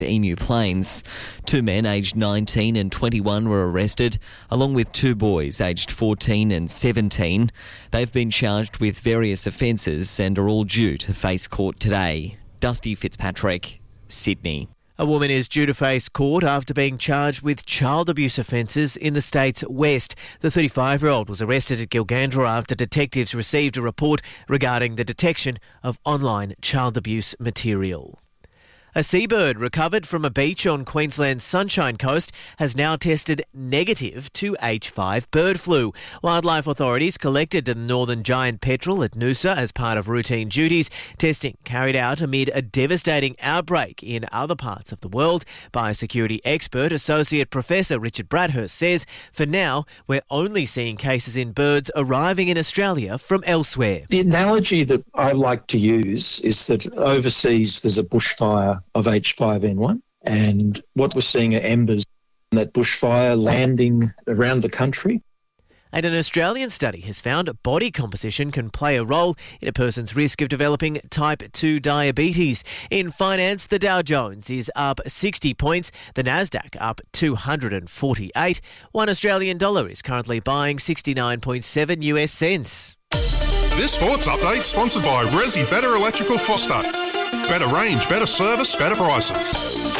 Emu Plains. 2 men aged 19 and 21 were arrested, along with 2 boys aged 14 and 17. They've been charged with various offences and are all due to face court today. Dusty Fitzpatrick, Sydney. A woman is due to face court after being charged with child abuse offences in the state's west. The 35-year-old was arrested at Gilgandra after detectives received a report regarding the detection of online child abuse material. A seabird recovered from a beach on Queensland's Sunshine Coast has now tested negative to H5 bird flu. Wildlife authorities collected the northern giant petrel at Noosa as part of routine duties. Testing carried out amid a devastating outbreak in other parts of the world. Biosecurity expert Associate Professor Richard Bradhurst says, for now, we're only seeing cases in birds arriving in Australia from elsewhere. The analogy that I like to use is that overseas there's a bushfire of H5N1, and what we're seeing are embers in that bushfire landing around the country. And an Australian study has found body composition can play a role in a person's risk of developing type 2 diabetes. In finance, the Dow Jones is up 60 points, the Nasdaq up 248. $1 Australian dollar is currently buying 69.7 US cents. This sports update sponsored by Resi Better Electrical Foster. Better range, better service, better prices.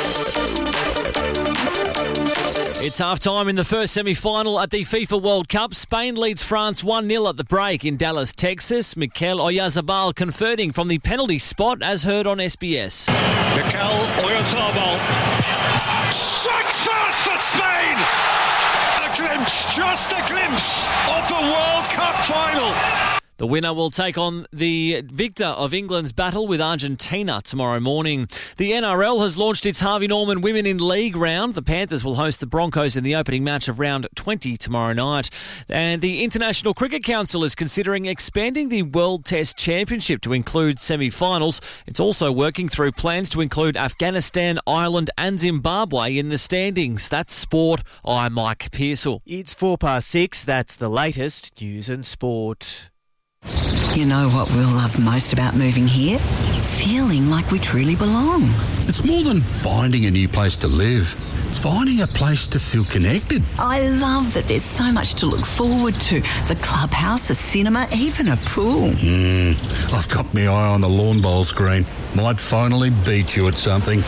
It's half-time in the first semi-final at the FIFA World Cup. Spain leads France 1-0 at the break in Dallas, Texas. Mikel Oyarzabal converting from the penalty spot, as heard on SBS. Mikel Oyarzabal strikes first for Spain! A glimpse, just a glimpse of the World Cup final. The winner will take on the victor of England's battle with Argentina tomorrow morning. The NRL has launched its Harvey Norman Women in League round. The Panthers will host the Broncos in the opening match of round 20 tomorrow night. And the International Cricket Council is considering expanding the World Test Championship to include semi-finals. It's also working through plans to include Afghanistan, Ireland and Zimbabwe in the standings. That's sport. I'm Mike Pearsall. It's 6:04. That's the latest news and sport. You know what we'll love most about moving here? Feeling like we truly belong. It's more than finding a new place to live. It's finding a place to feel connected. I love that there's so much to look forward to. The clubhouse, a cinema, even a pool. I've got my eye on the lawn bowl screen. Might finally beat you at something.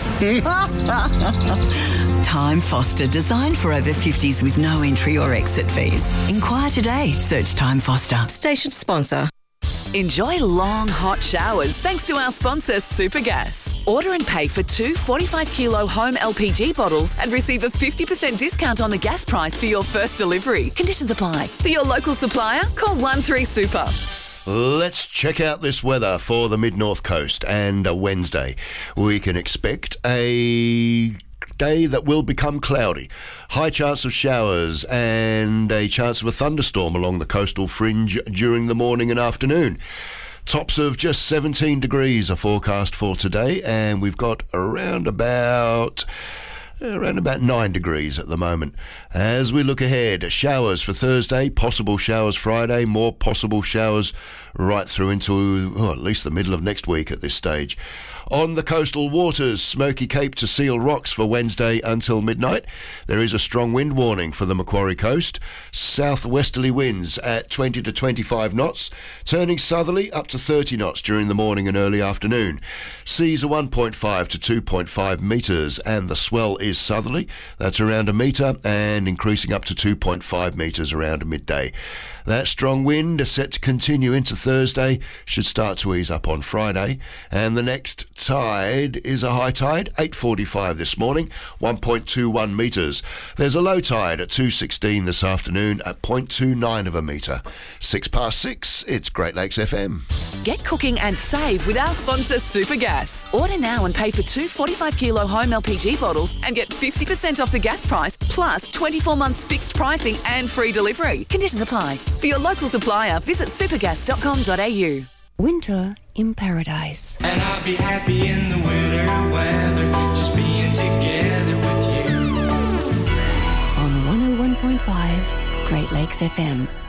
Time Foster, designed for over 50s with no entry or exit fees. Inquire today. Search Time Foster. Station sponsor. Enjoy long, hot showers thanks to our sponsor, Supergas. Order and pay for 2 45-kilo home LPG bottles and receive a 50% discount on the gas price for your first delivery. Conditions apply. For your local supplier, call 13Super. Let's check out this weather for the mid-north coast and Wednesday. We can expect a day that will become cloudy. High chance of showers and a chance of a thunderstorm along the coastal fringe during the morning and afternoon. Tops of just 17 degrees are forecast for today, and we've got around about 9 degrees at the moment. As we look ahead, showers for Thursday, possible showers Friday, more possible showers right through into at least the middle of next week at this stage. On the coastal waters, Smoky Cape to Seal Rocks for Wednesday until midnight. There is a strong wind warning for the Macquarie coast. Southwesterly winds at 20 to 25 knots, turning southerly up to 30 knots during the morning and early afternoon. Seas are 1.5 to 2.5 metres and the swell is southerly. That's around a metre and increasing up to 2.5 metres around midday. That strong wind is set to continue into Thursday, should start to ease up on Friday. And the next tide is a high tide, 8:45 this morning, 1.21 metres. There's a low tide at 2:16 this afternoon at 0.29 of a metre. 6:06, it's Great Lakes FM. Get cooking and save with our sponsor, Supergas. Order now and pay for 2 45-kilo home LPG bottles and get 50% off the gas price, plus 24 months fixed pricing and free delivery. Conditions apply. For your local supplier, visit supergas.com.au. Winter in paradise. And I'll be happy in the winter weather, just being together with you. On 101.5 Great Lakes FM.